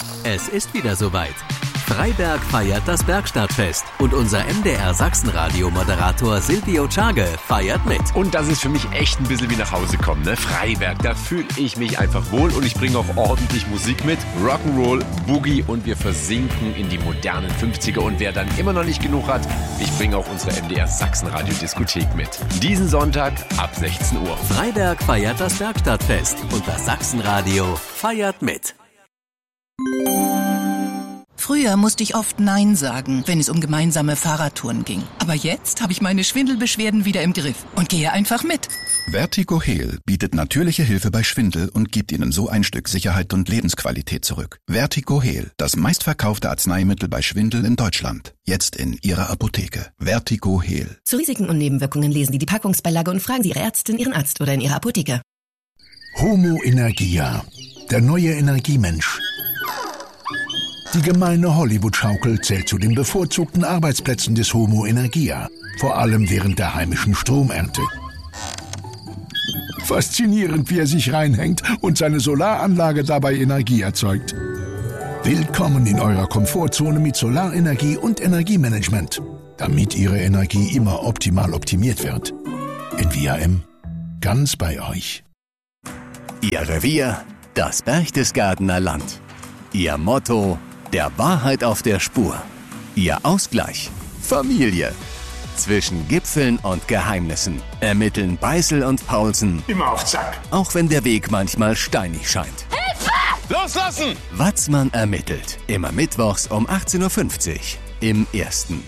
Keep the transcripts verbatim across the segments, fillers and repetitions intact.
Es ist wieder soweit. Freiberg feiert das Bergstadtfest und unser M D R Sachsenradio-Moderator Silvio Czage feiert mit. Und das ist für mich echt ein bisschen wie nach Hause kommen, ne? Freiberg, da fühle ich mich einfach wohl und ich bringe auch ordentlich Musik mit. Rock'n'Roll, Boogie und wir versinken in die modernen fünfziger. Und wer dann immer noch nicht genug hat, ich bringe auch unsere M D R Sachsenradio-Diskothek mit. Diesen Sonntag ab sechzehn Uhr. Freiberg feiert das Bergstadtfest und das Sachsenradio feiert mit. Früher musste ich oft Nein sagen, wenn es um gemeinsame Fahrradtouren ging. Aber jetzt habe ich meine Schwindelbeschwerden wieder im Griff und gehe einfach mit. Vertigo Heal bietet natürliche Hilfe bei Schwindel und gibt Ihnen so ein Stück Sicherheit und Lebensqualität zurück. Vertigo Heal, das meistverkaufte Arzneimittel bei Schwindel in Deutschland. Jetzt in Ihrer Apotheke. Vertigo Heal. Zu Risiken und Nebenwirkungen lesen Sie die Packungsbeilage und fragen Sie Ihre Ärztin, Ihren Arzt oder in Ihrer Apotheke. Homo Energia, der neue Energiemensch. Die gemeine Hollywood-Schaukel zählt zu den bevorzugten Arbeitsplätzen des Homo Energia, vor allem während der heimischen Stromernte. Faszinierend, wie er sich reinhängt und seine Solaranlage dabei Energie erzeugt. Willkommen in eurer Komfortzone mit Solarenergie und Energiemanagement, damit Ihre Energie immer optimal optimiert wird. In V R M, ganz bei euch. Ihr Revier, das Berchtesgadener Land. Ihr Motto: der Wahrheit auf der Spur. Ihr Ausgleich: Familie. Zwischen Gipfeln und Geheimnissen ermitteln Beißel und Paulsen. Immer auf Zack. Auch wenn der Weg manchmal steinig scheint. Hilfe! Loslassen! Watzmann ermittelt. Immer mittwochs um achtzehn Uhr fünfzig im Ersten.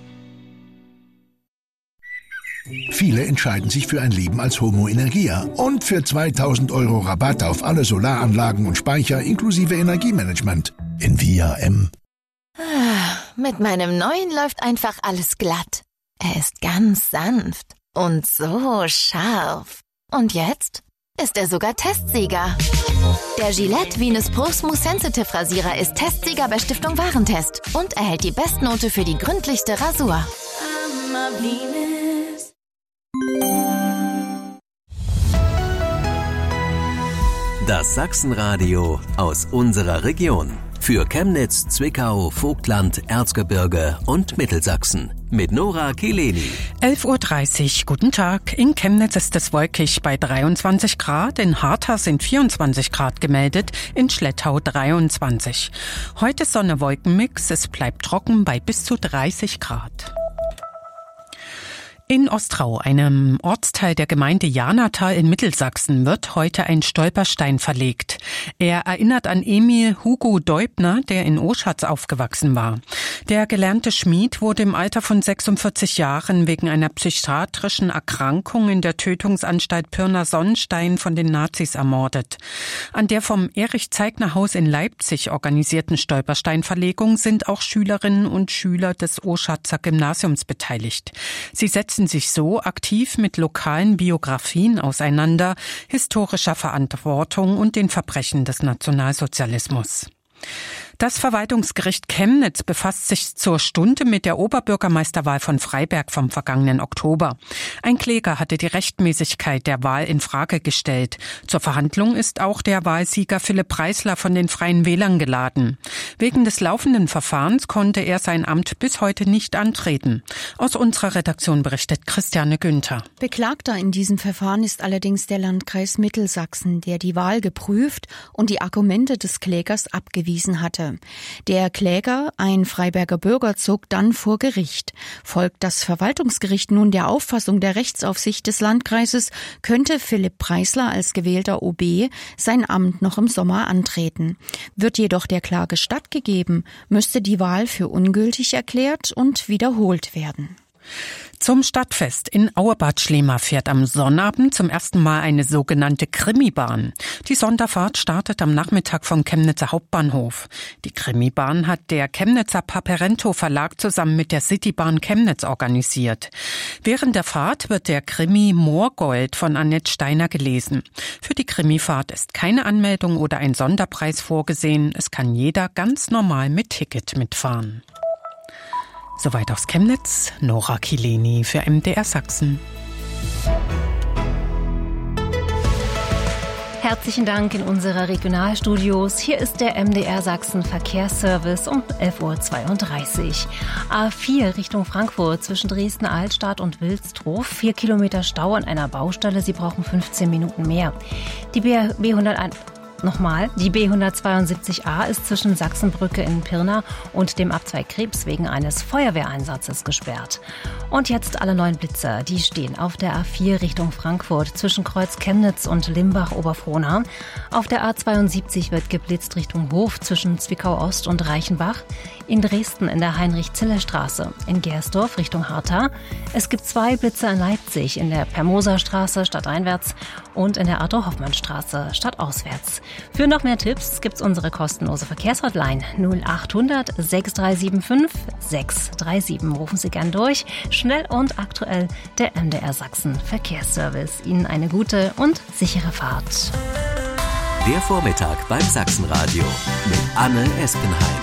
Viele entscheiden sich für ein Leben als Homo Energia und für zweitausend Euro Rabatt auf alle Solaranlagen und Speicher inklusive Energiemanagement in V R M. Mit meinem neuen läuft einfach alles glatt. Er ist ganz sanft und so scharf. Und jetzt ist er sogar Testsieger. Der Gillette Venus Pro Smooth Sensitive Rasierer ist Testsieger bei Stiftung Warentest und erhält die Bestnote für die gründlichste Rasur. Das Sachsenradio aus unserer Region. Für Chemnitz, Zwickau, Vogtland, Erzgebirge und Mittelsachsen. Mit Nora Kileni. elf Uhr dreißig, guten Tag. In Chemnitz ist es wolkig bei dreiundzwanzig Grad. In Hartha sind vierundzwanzig Grad gemeldet. In Schlettau dreiundzwanzig. Heute Sonne-Wolkenmix. Es bleibt trocken bei bis zu dreißig Grad. In Ostrau, einem Ortsteil der Gemeinde Janatal in Mittelsachsen, wird heute ein Stolperstein verlegt. Er erinnert an Emil Hugo Deubner, der in Oschatz aufgewachsen war. Der gelernte Schmied wurde im Alter von sechsundvierzig Jahren wegen einer psychiatrischen Erkrankung in der Tötungsanstalt Pirna-Sonnenstein von den Nazis ermordet. An der vom Erich-Zeigner-Haus in Leipzig organisierten Stolpersteinverlegung sind auch Schülerinnen und Schüler des Oschatzer Gymnasiums beteiligt. Sie setzen sich so aktiv mit lokalen Biografien auseinander, historischer Verantwortung und den Verbrechen des Nationalsozialismus. Das Verwaltungsgericht Chemnitz befasst sich zur Stunde mit der Oberbürgermeisterwahl von Freiberg vom vergangenen Oktober. Ein Kläger hatte die Rechtmäßigkeit der Wahl in Frage gestellt. Zur Verhandlung ist auch der Wahlsieger Philipp Preisler von den Freien Wählern geladen. Wegen des laufenden Verfahrens konnte er sein Amt bis heute nicht antreten. Aus unserer Redaktion berichtet Christiane Günther. Beklagter in diesem Verfahren ist allerdings der Landkreis Mittelsachsen, der die Wahl geprüft und die Argumente des Klägers abgewiesen hatte. Der Kläger, ein Freiberger Bürger, zog dann vor Gericht. Folgt das Verwaltungsgericht nun der Auffassung der Rechtsaufsicht des Landkreises, könnte Philipp Preisler als gewählter O B sein Amt noch im Sommer antreten. Wird jedoch der Klage stattgegeben, müsste die Wahl für ungültig erklärt und wiederholt werden. Zum Stadtfest in Auebad Schlema fährt am Sonnabend zum ersten Mal eine sogenannte Krimibahn. Die Sonderfahrt startet am Nachmittag vom Chemnitzer Hauptbahnhof. Die Krimibahn hat der Chemnitzer Paperento Verlag zusammen mit der Citybahn Chemnitz organisiert. Während der Fahrt wird der Krimi Moorgold von Annette Steiner gelesen. Für die Krimifahrt ist keine Anmeldung oder ein Sonderpreis vorgesehen. Es kann jeder ganz normal mit Ticket mitfahren. Soweit aus Chemnitz, Nora Kileni für M D R Sachsen. Herzlichen Dank in unsere Regionalstudios. Hier ist der M D R Sachsen Verkehrsservice um elf Uhr zweiunddreißig. A vier Richtung Frankfurt zwischen Dresden-Altstadt und Wilsdruff. Vier Kilometer Stau an einer Baustelle. Sie brauchen fünfzehn Minuten mehr. Die B hunderteins Nochmal, die B hundertzweiundsiebzig A ist zwischen Sachsenbrücke in Pirna und dem Abzweig Krebs wegen eines Feuerwehreinsatzes gesperrt. Und jetzt alle neuen Blitzer, die stehen auf der A vier Richtung Frankfurt zwischen Kreuz Chemnitz und Limbach-Oberfrohna. Auf der A zweiundsiebzig wird geblitzt Richtung Hof zwischen Zwickau-Ost und Reichenbach. In Dresden in der Heinrich-Zille-Straße, in Gersdorf Richtung Hartha. Es gibt zwei Blitze in Leipzig, in der Permoser-Straße stadteinwärts und in der Arthur-Hoffmann-Straße stadtauswärts. Für noch mehr Tipps gibt's unsere kostenlose Verkehrshotline null achthundert sechs drei sieben fünf sechs drei sieben. Rufen Sie gern durch. Schnell und aktuell der M D R Sachsen Verkehrsservice. Ihnen eine gute und sichere Fahrt. Der Vormittag beim Sachsenradio mit Anne Espenheim.